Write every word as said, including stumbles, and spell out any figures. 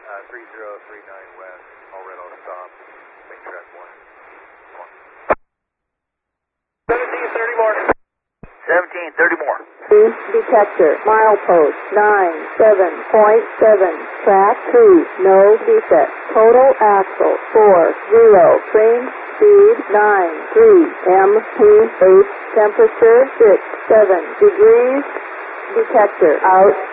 Uh, three zero three nine west, all red on stop, main track one. seventeen thirty more. seventeen thirty more. Detector, milepost nine seven point seven, track two, no defect. Total axle four zero, range speed nine three, M P eight, temperature six seven degrees. Detector out.